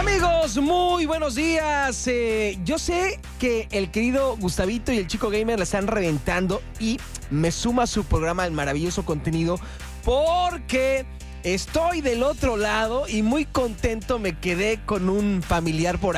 Amigos, muy buenos días. Yo sé que el querido Gustavito y el Chico Gamer la están reventando y me suma a su programa El Maravilloso Contenido porque estoy del otro lado y muy contento me quedé con un familiar por